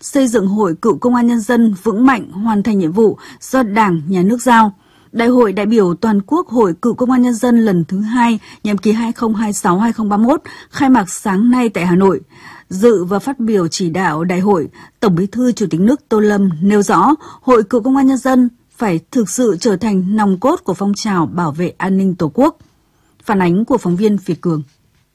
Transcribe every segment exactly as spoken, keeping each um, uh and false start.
xây dựng Hội Cựu Công an Nhân dân vững mạnh, hoàn thành nhiệm vụ do Đảng, Nhà nước giao. Đại hội đại biểu toàn quốc Hội Cựu Công an Nhân dân lần thứ hai, nhiệm kỳ hai nghìn không trăm hai mươi sáu đến hai nghìn không trăm ba mươi mốt, khai mạc sáng nay tại Hà Nội. Dự và phát biểu chỉ đạo đại hội, Tổng Bí thư Chủ tịch nước Tô Lâm nêu rõ Hội Cựu Công an Nhân dân phải thực sự trở thành nòng cốt của phong trào bảo vệ an ninh Tổ quốc. Phản ánh của phóng viên Việt Cường.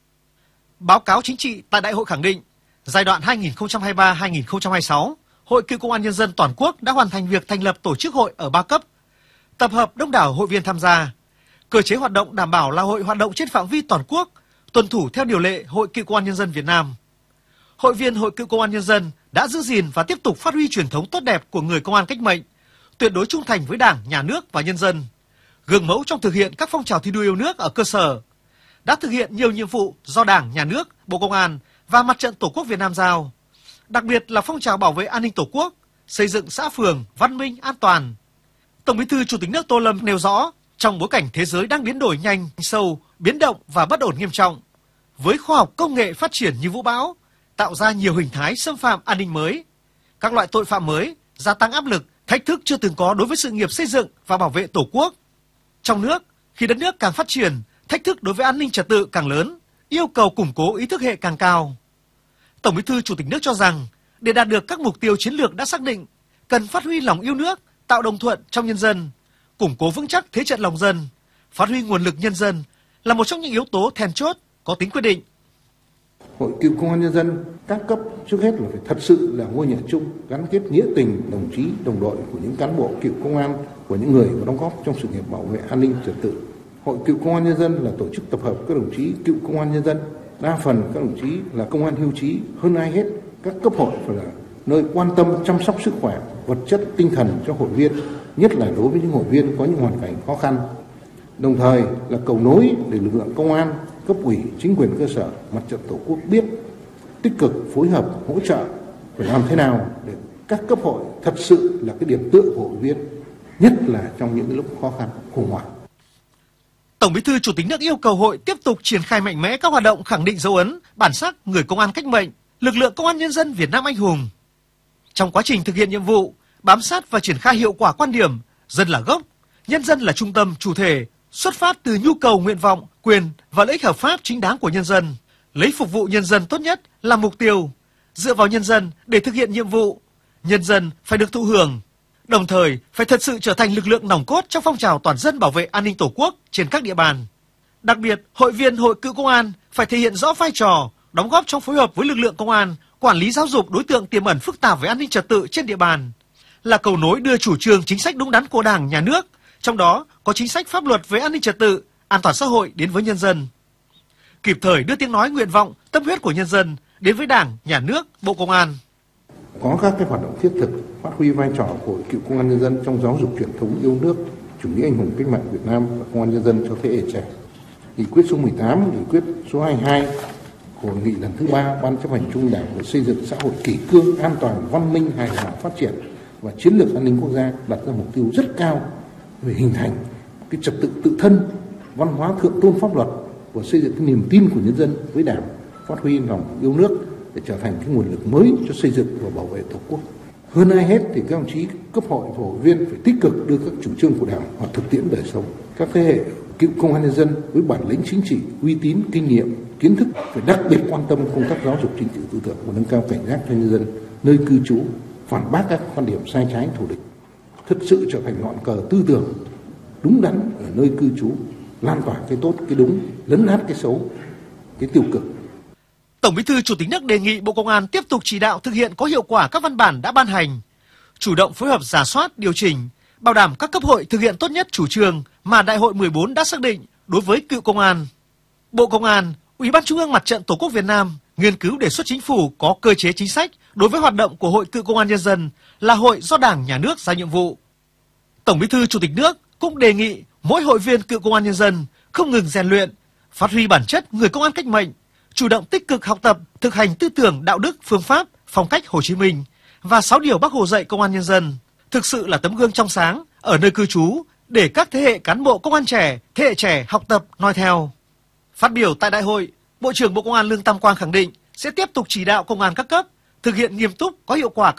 Báo cáo chính trị tại đại hội khẳng định, giai đoạn hai nghìn không trăm hai mươi ba đến hai nghìn không trăm hai mươi sáu, Hội Cựu Công an Nhân dân toàn quốc đã hoàn thành việc thành lập tổ chức hội ở ba cấp, tập hợp đông đảo hội viên tham gia. Cơ chế hoạt động đảm bảo là hội hoạt động trên phạm vi toàn quốc, tuân thủ theo điều lệ Hội Cựu Công an Nhân dân Việt Nam. Hội viên Hội Cựu Công an Nhân dân đã giữ gìn và tiếp tục phát huy truyền thống tốt đẹp của người công an cách mệnh, tuyệt đối trung thành với Đảng, Nhà nước và nhân dân, gương mẫu trong thực hiện các phong trào thi đua yêu nước ở cơ sở, đã thực hiện nhiều nhiệm vụ do Đảng, Nhà nước, Bộ Công an và Mặt trận Tổ quốc Việt Nam giao, đặc biệt là phong trào bảo vệ an ninh Tổ quốc, xây dựng xã phường văn minh, an toàn. Tổng Bí thư Chủ tịch nước Tô Lâm nêu rõ, trong bối cảnh thế giới đang biến đổi nhanh, sâu, biến động và bất ổn nghiêm trọng, với khoa học công nghệ phát triển như vũ bão, tạo ra nhiều hình thái xâm phạm an ninh mới, các loại tội phạm mới, gia tăng áp lực, thách thức chưa từng có đối với sự nghiệp xây dựng và bảo vệ Tổ quốc. Trong nước, khi đất nước càng phát triển, thách thức đối với an ninh trật tự càng lớn, yêu cầu củng cố ý thức hệ càng cao. Tổng Bí thư Chủ tịch nước cho rằng, để đạt được các mục tiêu chiến lược đã xác định, cần phát huy lòng yêu nước, tạo đồng thuận trong nhân dân, củng cố vững chắc thế trận lòng dân, phát huy nguồn lực nhân dân là một trong những yếu tố then chốt có tính quyết định. Hội Cựu Công an Nhân dân các cấp trước hết là phải thật sự là ngôi nhà chung, gắn kết nghĩa tình, đồng chí, đồng đội của những cán bộ cựu công an, của những người có đóng góp trong sự nghiệp bảo vệ an ninh trật tự. Hội Cựu Công an Nhân dân là tổ chức tập hợp các đồng chí cựu công an nhân dân, đa phần các đồng chí là công an hưu trí. Hơn ai hết, các cấp hội phải là nơi quan tâm chăm sóc sức khỏe, vật chất, tinh thần cho hội viên, nhất là đối với những hội viên có những hoàn cảnh khó khăn. Đồng thời là cầu nối để lực lượng công an, cấp ủy, chính quyền cơ sở, Mặt trận Tổ quốc biết tích cực phối hợp hỗ trợ phải làm thế nào để các cấp hội thật sự là cái điểm tựa của hội viên, nhất là trong những lúc khó khăn khủng hoảng. Tổng Bí thư Chủ tịch nước yêu cầu hội tiếp tục triển khai mạnh mẽ các hoạt động khẳng định dấu ấn, bản sắc người công an cách mệnh, lực lượng công an nhân dân Việt Nam anh hùng. Trong quá trình thực hiện nhiệm vụ, bám sát và triển khai hiệu quả quan điểm dân là gốc, nhân dân là trung tâm chủ thể, xuất phát từ nhu cầu, nguyện vọng, quyền và lợi ích hợp pháp chính đáng của nhân dân, lấy phục vụ nhân dân tốt nhất là mục tiêu, dựa vào nhân dân để thực hiện nhiệm vụ, nhân dân phải được thụ hưởng, đồng thời phải thật sự trở thành lực lượng nòng cốt trong phong trào toàn dân bảo vệ an ninh Tổ quốc trên các địa bàn. Đặc biệt, hội viên Hội Cựu Công an phải thể hiện rõ vai trò, đóng góp trong phối hợp với lực lượng công an, quản lý giáo dục đối tượng tiềm ẩn phức tạp về an ninh trật tự trên địa bàn, là cầu nối đưa chủ trương chính sách đúng đắn của Đảng, Nhà nước, trong đó có chính sách pháp luật về an ninh trật tự, an toàn xã hội đến với nhân dân. Kịp thời đưa tiếng nói, nguyện vọng, tâm huyết của nhân dân đến với Đảng, Nhà nước, Bộ Công an. Có các cái hoạt động thiết thực phát huy vai trò của Hội Cựu Công an Nhân dân trong giáo dục truyền thống yêu nước, chủ nghĩa anh hùng cách mạng Việt Nam và công an nhân dân cho thế hệ trẻ. Nghị quyết số mười tám, nghị quyết số hai mươi hai của hội nghị lần thứ ba Ban chấp hành Trung ương Đảng về xây dựng xã hội kỷ cương, an toàn, văn minh, hài hòa, phát triển và chiến lược an ninh quốc gia đặt ra mục tiêu rất cao về hình thành cái trật tự tự thân, văn hóa thượng tôn pháp luật và xây dựng cái niềm tin của nhân dân với Đảng, phát huy lòng yêu nước để trở thành cái nguồn lực mới cho xây dựng và bảo vệ Tổ quốc. Hơn ai hết thì các đồng chí cấp hội và hội viên phải tích cực đưa các chủ trương của Đảng vào thực tiễn đời sống. Các thế hệ cựu công an nhân dân với bản lĩnh chính trị, uy tín, kinh nghiệm, kiến thức phải đặc biệt quan tâm công tác giáo dục chính trị tư tưởng và nâng cao cảnh giác cho nhân dân nơi cư trú, phản bác các quan điểm sai trái thù địch, thực sự trở thành ngọn cờ tư tưởng đúng đắn ở nơi cư trú, lan tỏa cái tốt, cái đúng, lấn át cái xấu, cái tiêu cực. Tổng Bí thư Chủ tịch nước đề nghị Bộ Công an tiếp tục chỉ đạo thực hiện có hiệu quả các văn bản đã ban hành, chủ động phối hợp rà soát, điều chỉnh, bảo đảm các cấp hội thực hiện tốt nhất chủ trương mà Đại hội mười bốn đã xác định đối với cựu công an. Bộ Công an, Ủy ban Trung ương Mặt trận Tổ quốc Việt Nam nghiên cứu đề xuất chính phủ có cơ chế chính sách đối với hoạt động của Hội Cựu Công an Nhân dân là hội do Đảng, Nhà nước giao nhiệm vụ. Tổng Bí thư Chủ tịch nước cũng đề nghị mỗi hội viên cựu công an nhân dân không ngừng rèn luyện, phát huy bản chất người công an cách mệnh, chủ động tích cực học tập, thực hành tư tưởng, đạo đức, phương pháp, phong cách Hồ Chí Minh và sáu điều Bác Hồ dạy công an nhân dân, thực sự là tấm gương trong sáng ở nơi cư trú để các thế hệ cán bộ công an trẻ, thế hệ trẻ học tập, noi theo. Phát biểu tại đại hội, Bộ trưởng Bộ Công an Lương Tam Quang khẳng định sẽ tiếp tục chỉ đạo công an các cấp thực hiện nghiêm túc, có hiệu quả